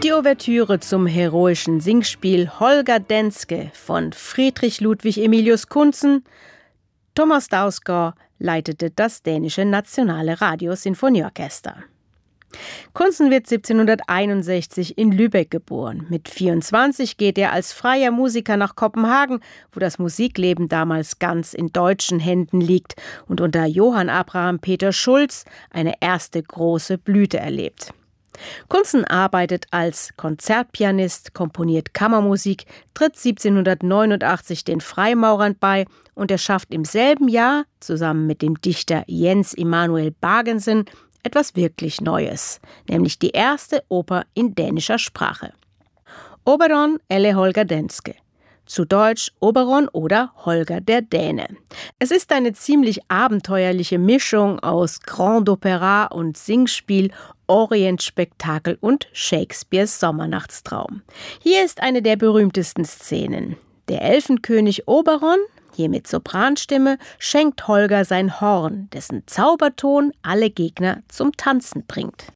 Die Ouvertüre zum heroischen Singspiel Holger Danske von Friedrich Ludwig Emilius Kuntzen. Thomas Dausgaard leitete das dänische Nationale Radiosinfonieorchester. Kuntzen wird 1761 in Lübeck geboren. Mit 24 geht er als freier Musiker nach Kopenhagen, wo das Musikleben damals ganz in deutschen Händen liegt und unter Johann Abraham Peter Schulz eine erste große Blüte erlebt. Kuntzen arbeitet als Konzertpianist, komponiert Kammermusik, tritt 1789 den Freimaurern bei und er schafft im selben Jahr, zusammen mit dem Dichter Jens Emanuel Bagensen, etwas wirklich Neues, nämlich die erste Oper in dänischer Sprache. Oberon eller Holger Danske. Zu Deutsch Oberon oder Holger der Däne. Es ist eine ziemlich abenteuerliche Mischung aus Grand Opera und Singspiel, Orientspektakel und Shakespeares Sommernachtstraum. Hier ist eine der berühmtesten Szenen. Der Elfenkönig Oberon, hier mit Sopranstimme, schenkt Holger sein Horn, dessen Zauberton alle Gegner zum Tanzen bringt.